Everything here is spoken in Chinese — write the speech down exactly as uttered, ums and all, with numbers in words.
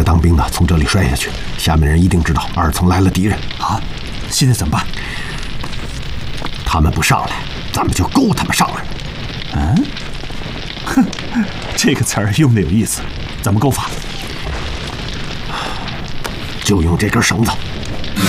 个当兵的从这里摔下去，下面人一定知道二层来了敌人啊！现在怎么办？ 他们不上来，咱们就勾他们上来。 嗯，哼，这个词儿用的有意思，怎么勾法？ 就用这根绳子。